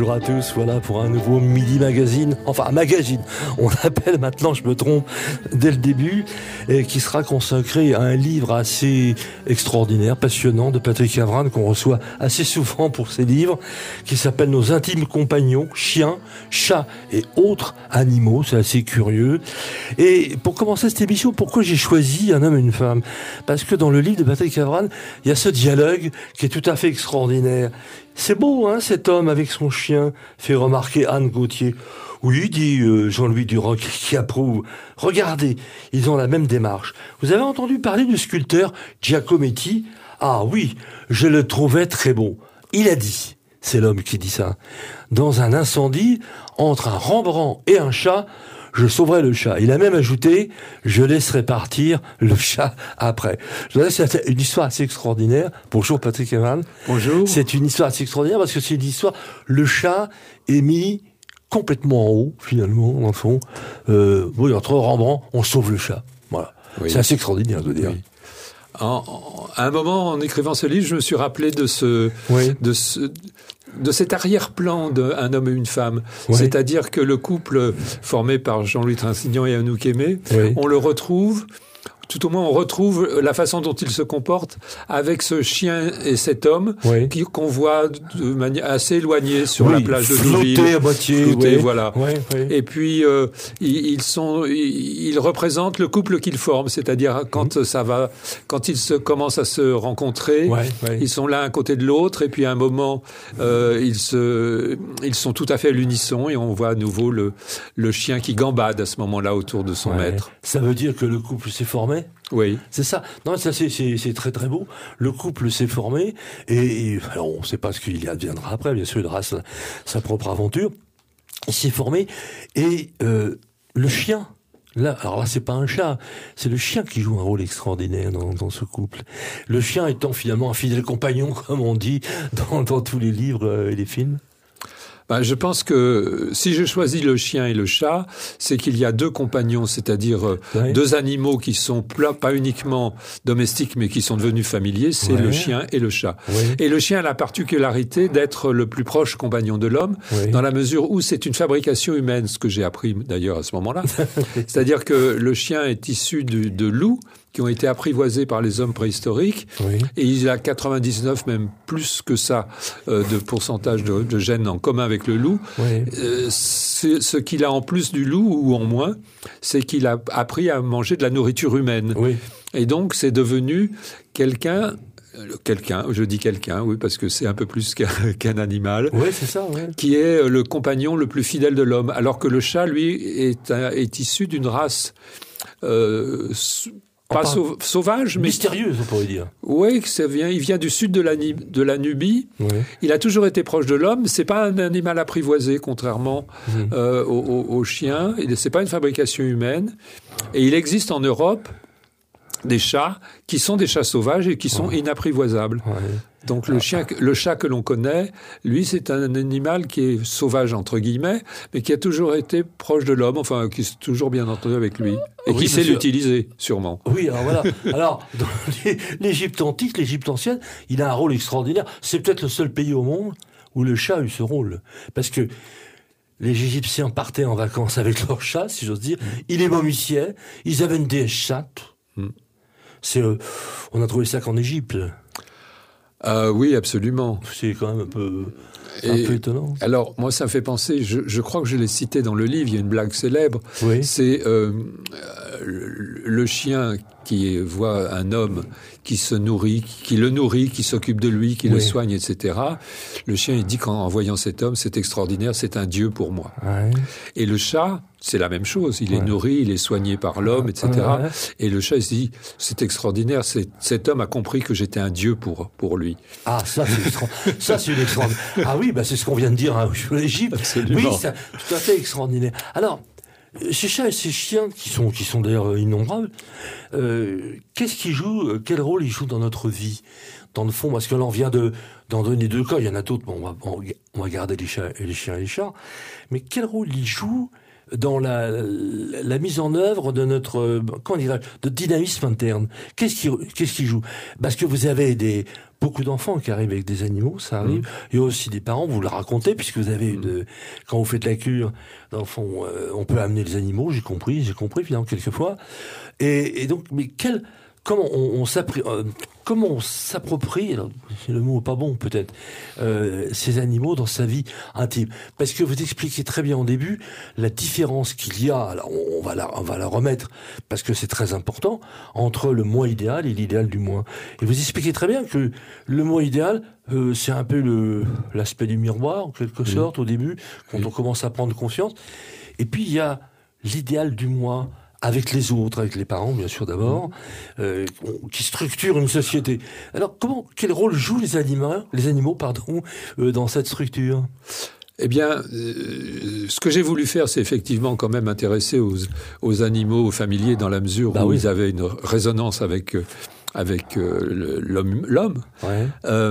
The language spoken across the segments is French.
bonjour à tous, voilà pour un nouveau Midi Magazine, enfin un magazine, on l'appelle maintenant, je me trompe dès le début, et qui sera consacré à un livre assez extraordinaire, passionnant de Patrick Avran, qu'on reçoit assez souvent pour ses livres, qui s'appelle Nos intimes compagnons, chiens, chats et autres animaux, c'est assez curieux. Et pour commencer cette émission, pourquoi j'ai choisi Un homme et une femme? Parce que dans le livre de Patrick Avran, il y a ce dialogue qui est tout à fait extraordinaire. C'est beau, hein, cet homme avec son chien, fait remarquer Anne Gauthier. Oui, dit Jean-Louis Duroc, qui approuve. Regardez, ils ont la même démarche. Vous avez entendu parler du sculpteur Giacometti? Ah oui, je le trouvais très beau. Il a dit, c'est l'homme qui dit ça, dans un incendie, entre un Rembrandt et un chat, je sauverai le chat. Il a même ajouté, je laisserai partir le chat après. Je voudrais, c'est une histoire assez extraordinaire. Bonjour Patrick Avran. Bonjour. C'est une histoire assez extraordinaire parce que c'est une histoire, le chat est mis complètement en haut, finalement, dans le fond. Oui, entre Rembrandt, on sauve le chat. Voilà. Oui. C'est assez extraordinaire, je veux dire. Oui. À un moment, en écrivant ce livre, je me suis rappelé de cet arrière-plan d'Un homme et une femme. Oui. C'est-à-dire que le couple formé par Jean-Louis Trintignant et Anouk Aimée, oui. On le retrouve, tout au moins on retrouve la façon dont il se comporte avec ce chien et cet homme, oui. Qu'on voit de manière assez éloignée sur oui, la plage de Deauville. Flotter à moitié. Flotter, oui. Voilà. Oui, oui. Et puis, ils représentent le couple qu'ils forment, c'est-à-dire quand quand ils commencent à se rencontrer, oui, oui. Ils sont l'un à côté de l'autre, et puis à un moment, ils sont tout à fait à l'unisson, et on voit à nouveau le chien qui gambade à ce moment-là autour de son maître. Ça veut dire que le couple s'est formé? Oui. C'est ça. Non, ça c'est très très beau. Le couple s'est formé et alors on ne sait pas ce qu'il y adviendra après. Bien sûr, il aura sa propre aventure. Il s'est formé et le chien. Là, alors là, c'est pas un chat, c'est le chien qui joue un rôle extraordinaire dans ce couple. Le chien étant finalement un fidèle compagnon, comme on dit dans tous les livres et les films. Je pense que si j'ai choisi le chien et le chat, c'est qu'il y a deux compagnons, c'est-à-dire oui. Deux animaux qui sont pas uniquement domestiques, mais qui sont devenus familiers, c'est oui. Le chien et le chat. Oui. Et le chien a la particularité d'être le plus proche compagnon de l'homme, oui. Dans la mesure où c'est une fabrication humaine, ce que j'ai appris d'ailleurs à ce moment-là. C'est-à-dire que le chien est issu de loups, qui ont été apprivoisés par les hommes préhistoriques, oui. Et il a 99, même plus que ça, de pourcentage de gènes en commun avec le loup. Oui. Ce qu'il a en plus du loup, ou en moins, c'est qu'il a appris à manger de la nourriture humaine. Oui. Et donc, c'est devenu quelqu'un, je dis quelqu'un, oui, parce que c'est un peu plus qu'un animal. Oui, c'est ça, oui. Qui est le compagnon le plus fidèle de l'homme. Alors que le chat, lui, est issu d'une race, pas sauvage, mais mystérieuse, on pourrait dire. Oui, il vient du sud de la Nubie. Oui. Il a toujours été proche de l'homme. C'est pas un animal apprivoisé, contrairement au chien. C'est pas une fabrication humaine. Et il existe en Europe des chats qui sont des chats sauvages et qui sont inapprivoisables. Ouais. Donc le chat que l'on connaît, lui, c'est un animal qui est sauvage entre guillemets, mais qui a toujours été proche de l'homme, enfin qui est toujours bien entendu avec lui et oui, qui sait l'utiliser sûrement. Oui, alors voilà. Alors dans l'Égypte antique, l'Égypte ancienne, il a un rôle extraordinaire. C'est peut-être le seul pays au monde où le chat a eu ce rôle, parce que les Égyptiens partaient en vacances avec leur chat, si j'ose dire. Ils les momifiaient. Ils avaient une déesse chatte. On a trouvé ça qu'en Égypte. Oui, absolument. C'est quand même un peu étonnant. Alors, moi, ça me fait penser, je crois que je l'ai cité dans le livre, il y a une blague célèbre. Oui. C'est le chien qui voit un homme qui se nourrit, qui le nourrit, qui s'occupe de lui, qui le soigne, etc. Le chien, il dit qu'en voyant cet homme, c'est extraordinaire, c'est un dieu pour moi. Ouais. Et le chat, c'est la même chose. Il est nourri, il est soigné par l'homme, etc. Ouais. Et le chat, il se dit, c'est extraordinaire, cet homme a compris que j'étais un dieu pour lui. Ah, ça, c'est une extraordinaire. Ah oui, c'est ce qu'on vient de dire sur l'Égypte. Absolument. Oui, c'est tout à fait extraordinaire. Alors, ces chats et ces chiens, qui sont d'ailleurs innombrables, qu'est-ce qu'ils jouent, quel rôle ils jouent dans notre vie, dans le fond? Parce que là, on vient d'en donner deux cas, il y en a d'autres, bon, on va garder les chats et les chiens et les chats, mais quel rôle ils jouent dans la mise en œuvre de notre, de dynamisme interne. Qu'est-ce qui joue? Parce que vous avez beaucoup d'enfants qui arrivent avec des animaux, ça arrive. Il y a aussi des parents, vous le racontez, puisque vous avez quand vous faites la cure d'enfants, on peut amener les animaux, j'ai compris, finalement, quelquefois. Et donc, mais comment on s'approprie, alors, le mot est pas bon peut-être, ces animaux dans sa vie intime. Parce que vous expliquez très bien au début la différence qu'il y a, alors on va la remettre, parce que c'est très important, entre le moi idéal et l'idéal du moi. Et vous expliquez très bien que le moi idéal, c'est un peu l'aspect du miroir, en quelque sorte, au début, quand on commence à prendre confiance. Et puis il y a l'idéal du moi, avec les autres, avec les parents, bien sûr, d'abord, qui structurent une société. Alors, quel rôle jouent les animaux, dans cette structure? Eh bien, ce que j'ai voulu faire, c'est effectivement quand même intéresser aux animaux familiers dans la mesure où ils avaient une résonance avec l'homme. Ouais.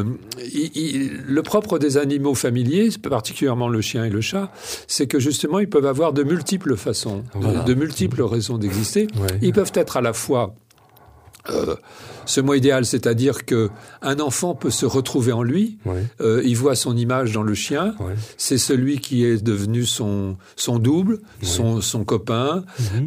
Le propre des animaux familiers, particulièrement le chien et le chat, c'est que justement ils peuvent avoir de multiples façons, de multiples raisons d'exister. Ouais. Ils peuvent être à la fois ce moi idéal, c'est-à-dire que un enfant peut se retrouver en lui. Ouais. Il voit son image dans le chien. Ouais. C'est celui qui est devenu son double, ouais. son copain.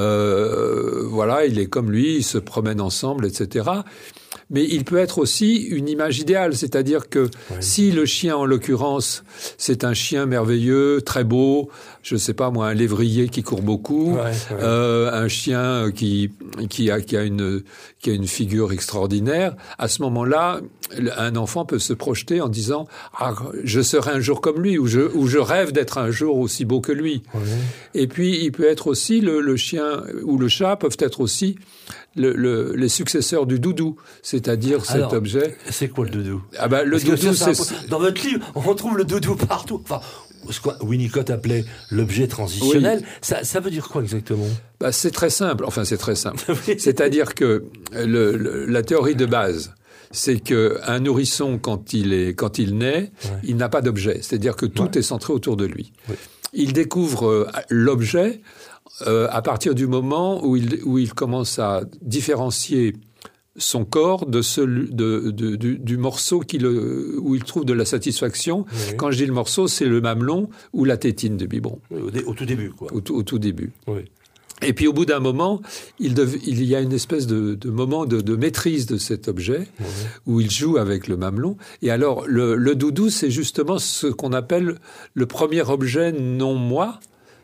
Voilà, il est comme lui, ils se promènent ensemble, etc. Mais il peut être aussi une image idéale, c'est-à-dire que si le chien, en l'occurrence, c'est un chien merveilleux, très beau, je sais pas moi, un lévrier qui court beaucoup, un chien qui a une figure extraordinaire, à ce moment-là, un enfant peut se projeter en disant je serai un jour comme lui, ou je rêve d'être un jour aussi beau que lui. Ouais. Et puis il peut être aussi le chien ou le chat peuvent être aussi les successeurs du doudou, c'est-à-dire cet objet. C'est quoi le doudou? Le doudou, c'est dans votre livre, on retrouve le doudou partout. Enfin, ce que Winnicott appelait l'objet transitionnel. Oui. Ça veut dire quoi exactement? C'est très simple. Enfin, c'est très simple. C'est-à-dire que la théorie de base, c'est que un nourrisson, quand il naît, il n'a pas d'objet. C'est-à-dire que tout est centré autour de lui. Oui. Il découvre l'objet à partir du moment où il commence à différencier son corps du morceau où il trouve de la satisfaction. Oui. Quand je dis le morceau, c'est le mamelon ou la tétine de biberon. Au tout début, quoi. Au tout début. Oui. Et puis au bout d'un moment, il y a une espèce de moment de maîtrise de cet objet, où il joue avec le mamelon. Et alors, le doudou, c'est justement ce qu'on appelle le premier objet non-moi.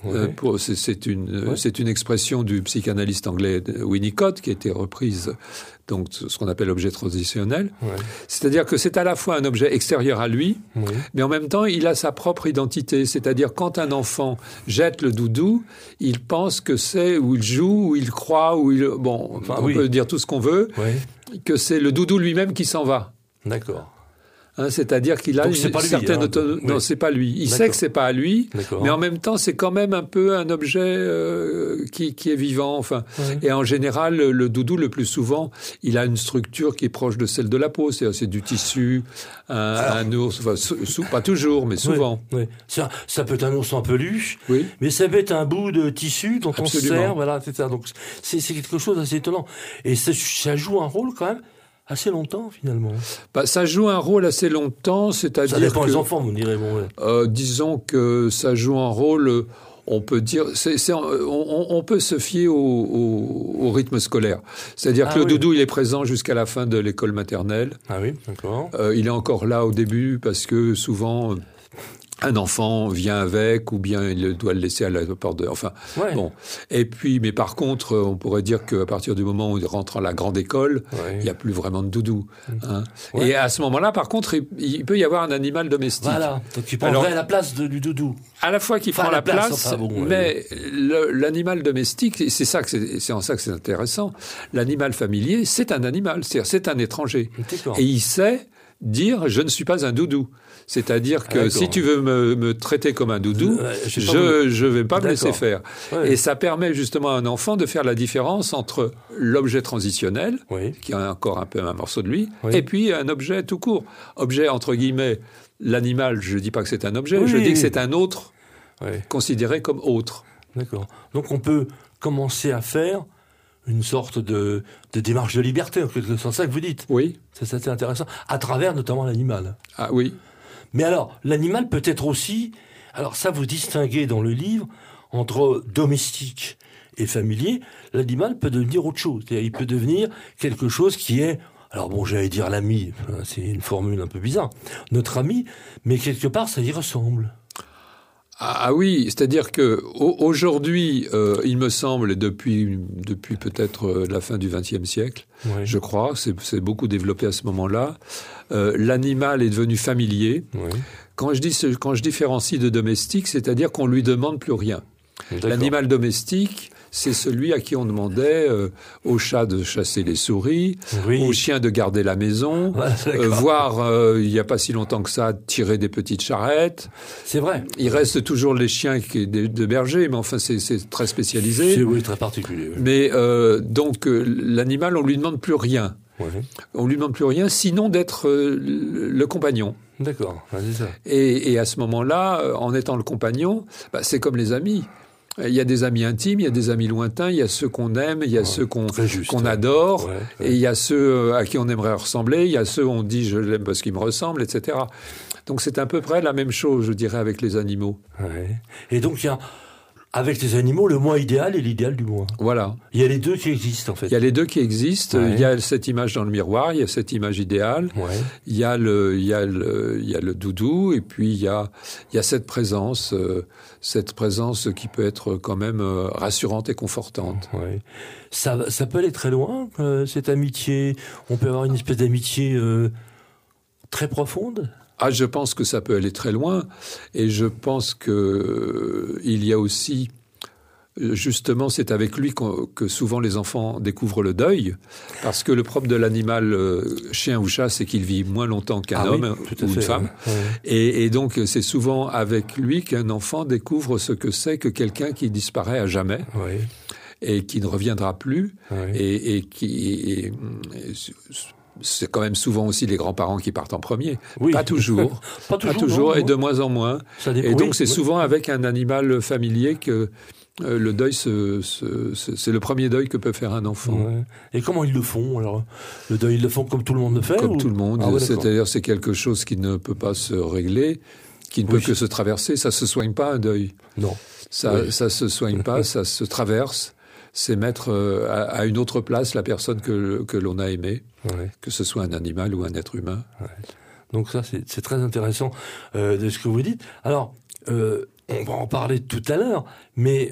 C'est une expression du psychanalyste anglais Winnicott qui a été reprise, donc ce qu'on appelle l'objet transitionnel. Ouais. C'est-à-dire que c'est à la fois un objet extérieur à lui, mais en même temps il a sa propre identité. C'est-à-dire quand un enfant jette le doudou, il pense que c'est où il joue, où il croit, on peut dire tout ce qu'on veut, que c'est le doudou lui-même qui s'en va. D'accord. C'est-à-dire qu'il a une certaine autonomie. Non, c'est pas lui. Il sait que c'est pas à lui, mais en même temps, c'est quand même un peu un objet qui est vivant. Enfin, et en général, le doudou, le plus souvent, il a une structure qui est proche de celle de la peau. C'est du tissu, un ours. Enfin, pas toujours, mais souvent. Oui. Ça peut être un ours en peluche, mais ça peut être un bout de tissu dont on se sert. Voilà, c'est ça. Donc c'est quelque chose d'assez étonnant. Et ça joue un rôle quand même. Assez longtemps, finalement. Ça joue un rôle assez longtemps, c'est-à-dire ça dépend des enfants, vous me direz. Disons que ça joue un rôle, on peut dire, on peut se fier au rythme scolaire. C'est-à-dire que le doudou, il est présent jusqu'à la fin de l'école maternelle. Ah oui, d'accord. Il est encore là au début parce que souvent un enfant vient avec, ou bien il doit le laisser à la porte bon. Et puis, mais par contre, on pourrait dire qu'à partir du moment où il rentre à la grande école, il n'y a plus vraiment de doudou. Et à ce moment-là, par contre, il peut y avoir un animal domestique. Voilà. Donc il prendrait la place du doudou. À la fois qu'il prend la place, mais l'animal domestique, et c'est en ça que c'est intéressant, l'animal familier, c'est un animal, c'est-à-dire c'est un étranger. Et il sait dire « je ne suis pas un doudou ». C'est-à-dire que si tu veux me traiter comme un doudou, je vais pas me laisser faire. Ouais. Et ça permet justement à un enfant de faire la différence entre l'objet transitionnel, qui a encore un peu un morceau de lui, et puis un objet tout court. Objet, entre guillemets, l'animal, je dis pas que c'est un objet, je dis que c'est un autre considéré comme autre. D'accord. Donc on peut commencer à faire une sorte de démarche de liberté, en quelque sorte, c'est ça que vous dites. Oui. C'est assez intéressant, à travers notamment l'animal. Ah oui. Mais alors, l'animal peut être aussi... Alors ça, vous distinguez dans le livre entre domestique et familier. L'animal peut devenir autre chose. C'est-à-dire, il peut devenir quelque chose qui est... Alors bon, j'allais dire l'ami, c'est une formule un peu bizarre. Notre ami, mais quelque part, ça y ressemble. Ah oui, c'est-à-dire que aujourd'hui, il me semble, depuis peut-être la fin du XXe siècle, Oui. je crois, c'est beaucoup développé à ce moment-là, l'animal est devenu familier. Oui. Quand je différencie de domestique, c'est-à-dire qu'on lui demande plus rien. D'accord. L'animal domestique, c'est celui à qui on demandait au chat de chasser les souris, Oui. au chien de garder la maison, Voilà, d'accord. voire, il n'y a pas si longtemps que ça, tirer des petites charrettes. C'est vrai. Il reste toujours les chiens de berger, mais enfin c'est très spécialisé. C'est oui, très particulier. Oui. Mais donc l'animal, on lui demande plus rien. Oui. On lui demande plus rien, sinon d'être le compagnon. D'accord, c'est ça. Et à ce moment-là, en étant le compagnon, c'est comme les amis. Il y a des amis intimes, il y a des amis lointains, il y a ceux qu'on aime, il y a ceux qu'on adore, Ouais. et il y a ceux à qui on aimerait ressembler, il y a ceux où on dit je l'aime parce qu'il me ressemble, etc. Donc c'est à peu près la même chose, je dirais, avec les animaux. Ouais. Et donc, il y a, avec les animaux, le moi idéal et l'idéal du moi. Voilà. Il y a les deux qui existent, en fait. Il y a les deux qui existent. Ouais. Il y a cette image dans le miroir, il y a cette image idéale. Ouais. Il y a le doudou, et puis il y a cette présence qui peut être quand même rassurante et confortante. Ouais. Ça peut aller très loin, cette amitié. On peut avoir une espèce d'amitié très profonde. Ah, je pense que ça peut aller très loin, et je pense que il y a aussi, justement, c'est avec lui que souvent les enfants découvrent le deuil, parce que le propre de l'animal, chien ou chat, c'est qu'il vit moins longtemps qu'un homme ou une femme, ouais. et donc c'est souvent avec lui qu'un enfant découvre ce que c'est que quelqu'un qui disparaît à jamais. Ouais. Et qui ne reviendra plus, Ouais. et c'est quand même souvent aussi les grands-parents qui partent en premier. Oui. Pas toujours. Pas toujours, non, et non. de moins en moins. Ça dépend. Et donc Oui, c'est oui. souvent avec un animal familier que le deuil, c'est le premier deuil que peut faire un enfant. Ouais. Et comment ils le font, alors? Le deuil, ils le font comme tout le monde le fait? Comme tout le monde. Ah ouais, d'accord. C'est-à-dire c'est quelque chose qui ne peut pas se régler, qui ne peut que se traverser. Ça se soigne pas, un deuil. Non. Ça se soigne pas, ça se traverse. C'est mettre à une autre place la personne que l'on a aimée, Ouais. que ce soit un animal ou un être humain. Ouais. Donc ça, c'est très intéressant de ce que vous dites. Alors, on va en parler tout à l'heure, mais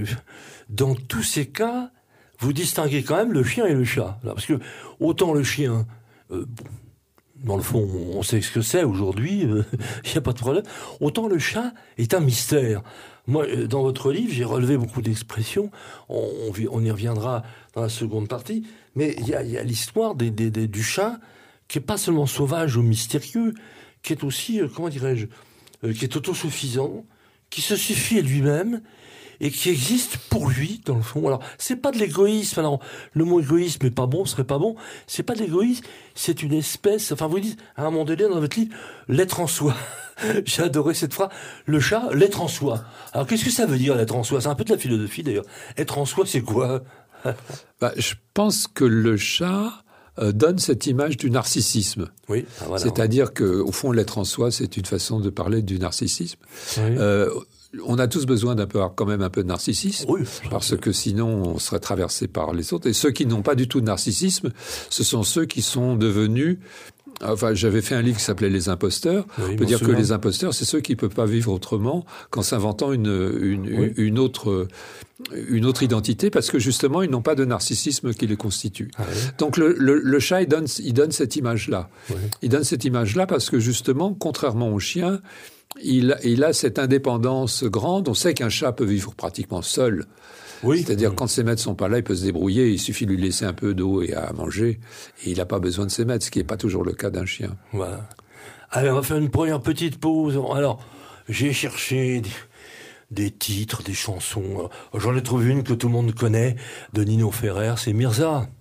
dans tous ces cas, vous distinguez quand même le chien et le chat. Alors, parce que autant le chien, bon, dans le fond, on sait ce que c'est aujourd'hui, il n'y a pas de problème. Autant le chat est un mystère. Moi, dans votre livre, j'ai relevé beaucoup d'expressions. On y reviendra dans la seconde partie. Mais il y a l'histoire du chat qui est pas seulement sauvage ou mystérieux, qui est aussi, comment dirais-je, qui est autosuffisant, qui se suffit à lui-même et qui existe pour lui, dans le fond. Alors, c'est pas de l'égoïsme. Alors, le mot égoïsme est pas bon, serait pas bon. C'est pas de l'égoïsme, c'est une espèce, enfin, vous dites, à un moment donné, dans votre livre, l'être en soi. J'ai adoré cette phrase. Le chat, l'être en soi. Alors, qu'est-ce que ça veut dire, l'être en soi? C'est un peu de la philosophie, d'ailleurs. Être en soi, c'est quoi? Je pense que le chat donne cette image du narcissisme. Oui, voilà. C'est-à-dire qu'au fond, l'être en soi, c'est une façon de parler du narcissisme. Oui. On a tous besoin quand même un peu de narcissisme, Oui, parce que sinon on serait traversé par les autres. Et ceux qui n'ont pas du tout de narcissisme, ce sont ceux qui sont devenus... Enfin, j'avais fait un livre qui s'appelait Les imposteurs. Oui, On peut dire que les imposteurs, c'est ceux qui ne peuvent pas vivre autrement qu'en s'inventant une autre identité, parce que justement, ils n'ont pas de narcissisme qui les constitue. Ah oui. Donc le chat, il donne cette image-là. Oui. Il donne cette image-là parce que justement, contrairement au chien, il a cette indépendance grande. On sait qu'un chat peut vivre pratiquement seul. Oui. C'est-à-dire, quand ses maîtres sont pas là, il peut se débrouiller. Il suffit de lui laisser un peu d'eau et à manger. Et il n'a pas besoin de ses maîtres, ce qui n'est pas toujours le cas d'un chien. Voilà. Allez, on va faire une première petite pause. Alors, j'ai cherché des titres, des chansons. J'en ai trouvé une que tout le monde connaît, de Nino Ferrer, c'est Mirza.